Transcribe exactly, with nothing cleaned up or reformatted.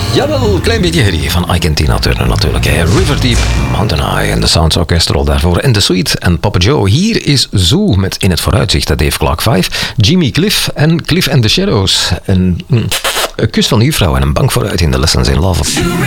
Jawel, klein beetje herrie van Ike en Tina Turner natuurlijk. Hè. River Deep, Mountain High en de Sounds Orchestral daarvoor. En The Sweet en Papa Joe. Hier is Zoo met In het Vooruitzicht, Dave Clark vijf. Jimmy Cliff en Cliff and the Shadows. En, mm, een kus van de juffrouw en een bank vooruit in de Lessons in Love.